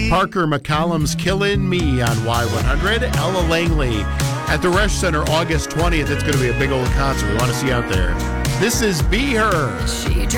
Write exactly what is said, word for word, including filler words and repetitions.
Parker McCollum's Killin' Me on Y one hundred. Ella Langley at the Resch Center August twentieth. It's going to be a big old concert. We want to see you out there. This is Be Her. She